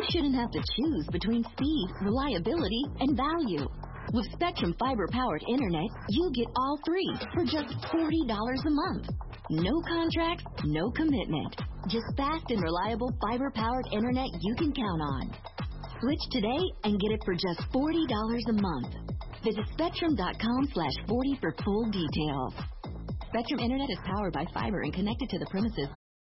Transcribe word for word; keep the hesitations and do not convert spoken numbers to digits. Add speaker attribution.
Speaker 1: shouldn't have to choose between speed, reliability, and value. With Spectrum fiber-powered internet, you get all three for just forty dollars a month. No contracts, no commitment. Just fast and reliable fiber-powered internet you can count on. Switch today and get it for just forty dollars a month. Visit Spectrum.com slash 40 for full details. Spectrum Internet is powered by fiber and connected to the premises